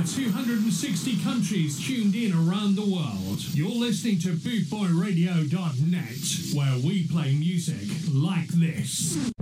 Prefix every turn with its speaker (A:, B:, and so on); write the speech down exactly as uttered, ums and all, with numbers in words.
A: two hundred sixty countries tuned in around the world. You're listening to boot boy radio dot net, where we play music like this.